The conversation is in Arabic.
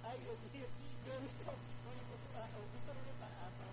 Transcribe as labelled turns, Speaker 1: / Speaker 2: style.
Speaker 1: Ay, Dios mío. Yo he visto, bueno, pues, ustedes no están